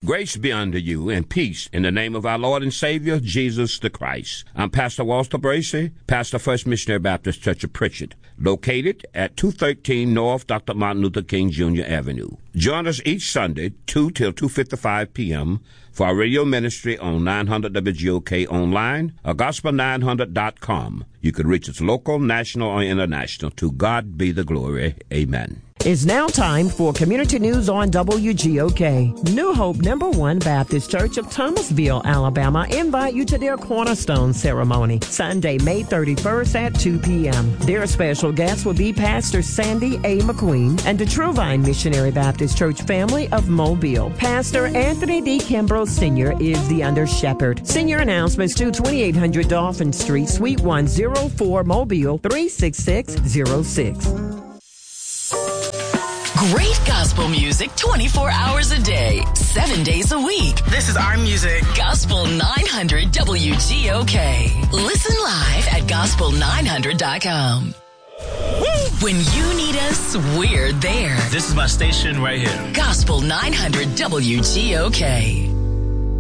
Grace be unto you and peace in the name of our Lord and Savior, Jesus the Christ. I'm Pastor Walter Bracey, pastor First Missionary Baptist Church of Pritchard, located at 213 North Dr. Martin Luther King Jr. Avenue. Join us each Sunday, 2 till 2:55 p.m., for our radio ministry on 900 WGOK online or gospel900.com. You can reach us local, national, or international. To God be the glory. Amen. It's now time for Community News on WGOK. New Hope Number 1 Baptist Church of Thomasville, Alabama, invite you to their Cornerstone ceremony, Sunday, May 31st at 2 p.m. Their special guests will be Pastor Sandy A. McQueen and the True Vine Missionary Baptist Church family of Mobile. Pastor Anthony D. Kimbrough Sr. is the under-shepherd. Senior announcements to 2800 Dolphin Street, Suite 104, Mobile, 36606. Great gospel music 24 hours a day, 7 days a week. This is our music. Gospel 900 WGOK. Listen live at gospel900.com. When you need us, we're there. This is my station right here. Gospel 900 WGOK.